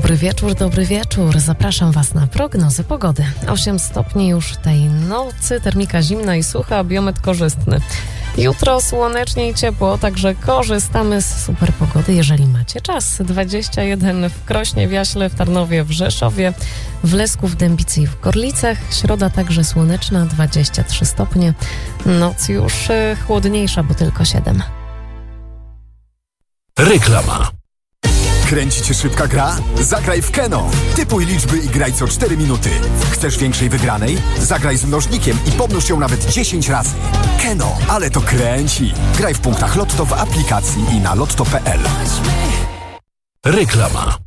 Dobry wieczór. Zapraszam Was na prognozę pogody. 8 stopni już tej nocy, termika zimna i sucha, biometr korzystny. Jutro słonecznie i ciepło, także korzystamy z super pogody, jeżeli macie czas. 21 w Krośnie, w Jaśle, w Tarnowie, w Rzeszowie, w Lesku, w Dębicy i w Gorlicach. Środa także słoneczna, 23 stopnie. Noc już chłodniejsza, bo tylko 7. Reklama. Kręci cię szybka gra? Zagraj w Keno. Typuj liczby i graj co 4 minuty. Chcesz większej wygranej? Zagraj z mnożnikiem i pomnóż ją nawet 10 razy. Keno, ale to kręci. Graj w punktach Lotto w aplikacji i na lotto.pl. Reklama.